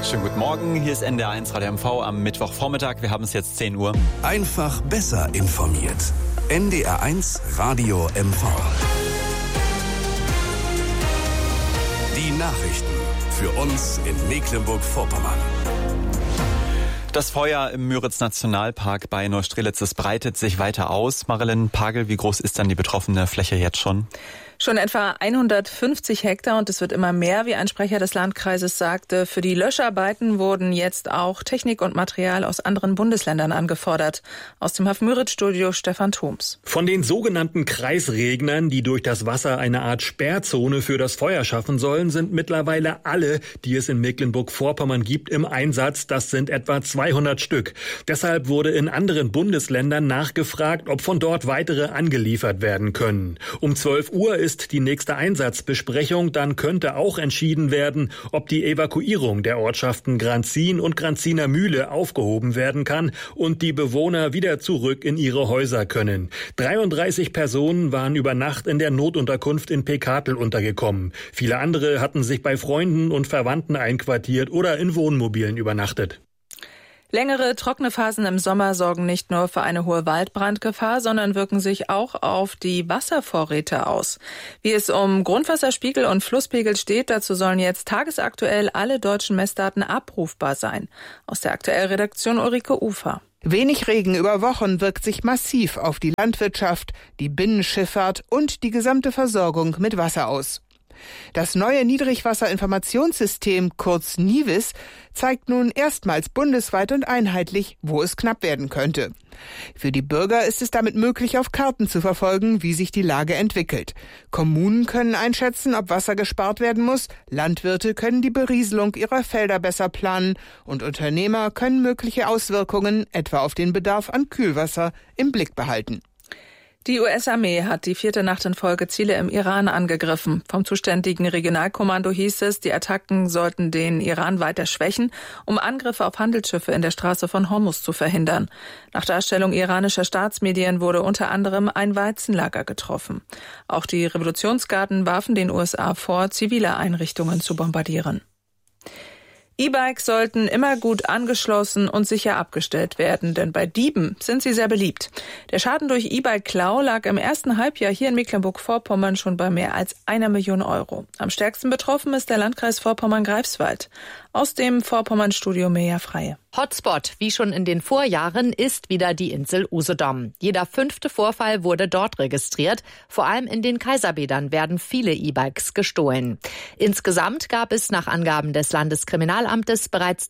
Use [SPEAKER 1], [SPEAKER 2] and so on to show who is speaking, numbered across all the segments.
[SPEAKER 1] Schönen guten Morgen, hier ist NDR1 Radio MV am Mittwochvormittag. Wir haben es jetzt 10 Uhr.
[SPEAKER 2] Einfach besser informiert. NDR1 Radio MV. Die Nachrichten für uns in Mecklenburg-Vorpommern.
[SPEAKER 1] Das Feuer im Müritz-Nationalpark bei Neustrelitz, es breitet sich weiter aus. Marilyn Pagel, wie groß ist dann die betroffene Fläche jetzt schon?
[SPEAKER 3] Schon etwa 150 Hektar und es wird immer mehr, wie ein Sprecher des Landkreises sagte. Für die Löscharbeiten wurden jetzt auch Technik und Material aus anderen Bundesländern angefordert. Aus dem HAF-Müritz-Studio Stefan Thoms.
[SPEAKER 4] Von den sogenannten Kreisregnern, die durch das Wasser eine Art Sperrzone für das Feuer schaffen sollen, sind mittlerweile alle, die es in Mecklenburg-Vorpommern gibt, im Einsatz. Das sind etwa 200 Stück. Deshalb wurde in anderen Bundesländern nachgefragt, ob von dort weitere angeliefert werden können. Um 12 Uhr ist die nächste Einsatzbesprechung. Dann könnte auch entschieden werden, ob die Evakuierung der Ortschaften Granzin und Granziner Mühle aufgehoben werden kann und die Bewohner wieder zurück in ihre Häuser können. 33 Personen waren über Nacht in der Notunterkunft in Pekatel untergekommen. Viele andere hatten sich bei Freunden und Verwandten einquartiert oder in Wohnmobilen übernachtet.
[SPEAKER 3] Längere trockene Phasen im Sommer sorgen nicht nur für eine hohe Waldbrandgefahr, sondern wirken sich auch auf die Wasservorräte aus. Wie es um Grundwasserspiegel und Flusspegel steht, dazu sollen jetzt tagesaktuell alle deutschen Messdaten abrufbar sein. Aus der Aktuell-Redaktion Ulrike Ufer.
[SPEAKER 5] Wenig Regen über Wochen wirkt sich massiv auf die Landwirtschaft, die Binnenschifffahrt und die gesamte Versorgung mit Wasser aus. Das neue Niedrigwasserinformationssystem, kurz NIWIS, zeigt nun erstmals bundesweit und einheitlich, wo es knapp werden könnte. Für die Bürger ist es damit möglich, auf Karten zu verfolgen, wie sich die Lage entwickelt. Kommunen können einschätzen, ob Wasser gespart werden muss, Landwirte können die Berieselung ihrer Felder besser planen und Unternehmer können mögliche Auswirkungen, etwa auf den Bedarf an Kühlwasser, im Blick behalten.
[SPEAKER 3] Die US-Armee hat die 4. Nacht in Folge Ziele im Iran angegriffen. Vom zuständigen Regionalkommando hieß es, die Attacken sollten den Iran weiter schwächen, um Angriffe auf Handelsschiffe in der Straße von Hormuz zu verhindern. Nach Darstellung iranischer Staatsmedien wurde unter anderem ein Weizenlager getroffen. Auch die Revolutionsgarden warfen den USA vor, zivile Einrichtungen zu bombardieren. E-Bikes sollten immer gut angeschlossen und sicher abgestellt werden, denn bei Dieben sind sie sehr beliebt. Der Schaden durch E-Bike-Klau lag im ersten Halbjahr hier in Mecklenburg-Vorpommern schon bei mehr als 1 Million Euro. Am stärksten betroffen ist der Landkreis Vorpommern-Greifswald. Aus dem Vorpommern-Studio Mirja Freie.
[SPEAKER 6] Hotspot, wie schon in den Vorjahren, ist wieder die Insel Usedom. Jeder 5. Vorfall wurde dort registriert. Vor allem in den Kaiserbädern werden viele E-Bikes gestohlen. Insgesamt gab es nach Angaben des Landeskriminalamtes bereits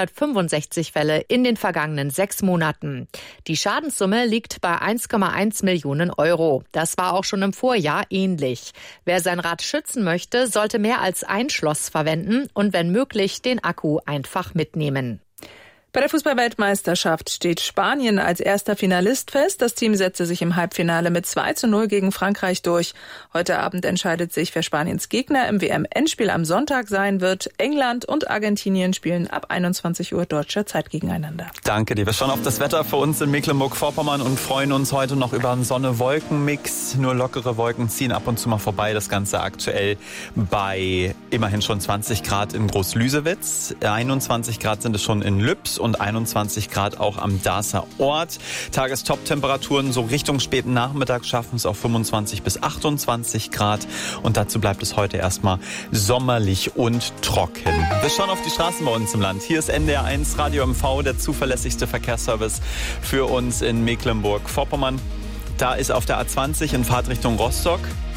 [SPEAKER 6] 365 Fälle in den vergangenen 6 Monaten. Die Schadenssumme liegt bei 1,1 Millionen Euro. Das war auch schon im Vorjahr ähnlich. Wer sein Rad schützen möchte, sollte mehr als ein Schloss verwenden und wenn möglich den Akku einfach mitnehmen.
[SPEAKER 3] Bei der Fußball-Weltmeisterschaft steht Spanien als erster Finalist fest. Das Team setzte sich im Halbfinale mit 2:0 gegen Frankreich durch. Heute Abend entscheidet sich, wer Spaniens Gegner im WM-Endspiel am Sonntag sein wird. England und Argentinien spielen ab 21 Uhr deutscher Zeit gegeneinander.
[SPEAKER 1] Danke dir. Wir schauen auf das Wetter für uns in Mecklenburg-Vorpommern und freuen uns heute noch über einen Sonne-Wolken-Mix. Nur lockere Wolken ziehen ab und zu mal vorbei. Das Ganze aktuell bei immerhin schon 20 Grad in Groß-Lüsewitz. 21 Grad sind es schon in Lübs und 21 Grad auch am Darßer Ort. Tagestop-Temperaturen so Richtung späten Nachmittag schaffen es auf 25 bis 28 Grad. Und dazu bleibt es heute erstmal sommerlich und trocken. Wir schauen auf die Straßen bei uns im Land. Hier ist NDR1 Radio MV, der zuverlässigste Verkehrsservice für uns in Mecklenburg-Vorpommern. Da ist auf der A20 in Fahrtrichtung Rostock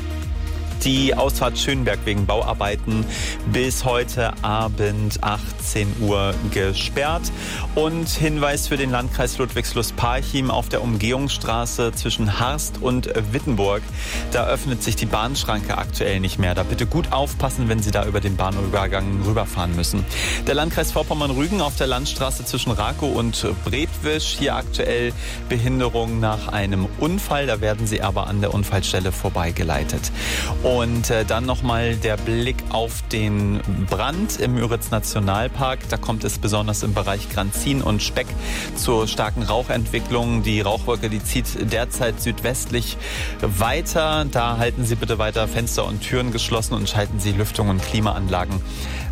[SPEAKER 1] die Ausfahrt Schönberg wegen Bauarbeiten bis heute Abend 18 Uhr gesperrt. Und Hinweis für den Landkreis Ludwigslust-Parchim auf der Umgehungsstraße zwischen Harst und Wittenburg. Da öffnet sich die Bahnschranke aktuell nicht mehr. Da bitte gut aufpassen, wenn Sie da über den Bahnübergang rüberfahren müssen. Der Landkreis Vorpommern-Rügen auf der Landstraße zwischen Rakow und Bredwisch. Hier aktuell Behinderung nach einem Unfall. Da werden Sie aber an der Unfallstelle vorbeigeleitet. Und dann nochmal der Blick auf den Brand im Müritz-Nationalpark. Da kommt es besonders im Bereich Granzin und Speck zur starken Rauchentwicklung. Die Rauchwolke, die zieht derzeit südwestlich weiter. Da halten Sie bitte weiter Fenster und Türen geschlossen und schalten Sie Lüftung und Klimaanlagen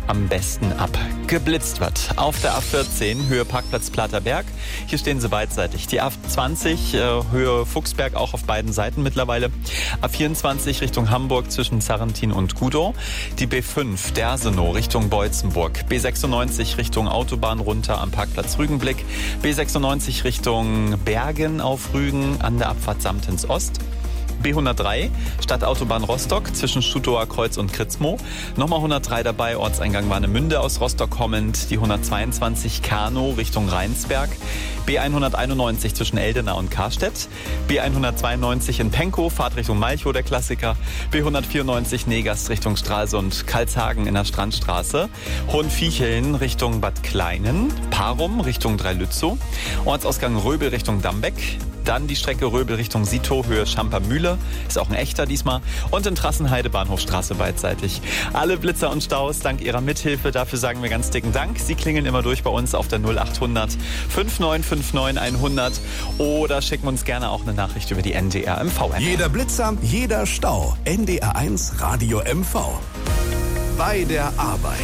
[SPEAKER 1] am besten abgeblitzt wird. Auf der A14 Höhe Parkplatz Platerberg. Hier stehen sie beidseitig. Die A20 Höhe Fuchsberg auch auf beiden Seiten mittlerweile. A24 Richtung Hamburg zwischen Sarrentin und Gudow. Die B5 Dersenow Richtung Beutzenburg. B96 Richtung Autobahn runter am Parkplatz Rügenblick. B96 Richtung Bergen auf Rügen an der Abfahrt Samtens Ost. B103 Stadtautobahn Rostock zwischen Schutower Kreuz und Kritzmo. Nochmal 103 dabei, Ortseingang Warnemünde aus Rostock kommend. Die 122 Kanow Richtung Rheinsberg. B191 zwischen Eldena und Karstedt. B192 in Penkow, Fahrt Richtung Malchow, der Klassiker. B194 Negast Richtung Stralsund, Karlshagen in der Strandstraße. Hohenviecheln Richtung Bad Kleinen. Parum Richtung Dreilützow. Ortsausgang Röbel Richtung Dambeck. Dann die Strecke Röbel Richtung Sitow, Höhe Schampermühle. Ist auch ein echter diesmal. Und in Trassenheide Bahnhofstraße beidseitig. Alle Blitzer und Staus dank Ihrer Mithilfe. Dafür sagen wir ganz dicken Dank. Sie klingeln immer durch bei uns auf der 0800 5959 100 oder schicken uns gerne auch eine Nachricht über die NDR MV.
[SPEAKER 2] Jeder Blitzer, jeder Stau. NDR1 Radio MV. Bei der Arbeit.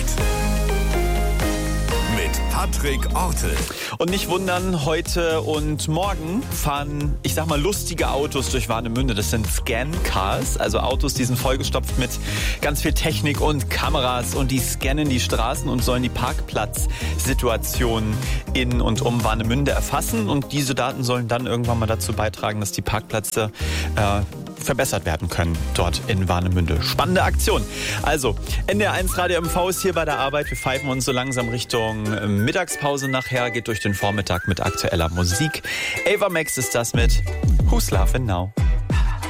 [SPEAKER 2] Patrick Ortel.
[SPEAKER 1] Und nicht wundern, heute und morgen fahren, ich sag mal, lustige Autos durch Warnemünde. Das sind Scan-Cars, also Autos, die sind vollgestopft mit ganz viel Technik und Kameras und die scannen die Straßen und sollen die Parkplatzsituation in und um Warnemünde erfassen. Und diese Daten sollen dann irgendwann mal dazu beitragen, dass die Parkplätze verbessert werden können dort in Warnemünde. Spannende Aktion. Also, NDR1 Radio MV ist hier bei der Arbeit. Wir pfeifen uns so langsam Richtung Mittagspause nachher, geht durch den Vormittag mit aktueller Musik. Ava Max ist das mit Who's Laughing Now?